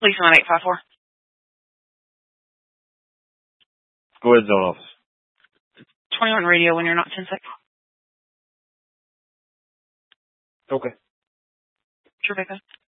Lisa 1854. Go ahead, zone office. 21 radio when you're not 10-6. Okay. Tribeca.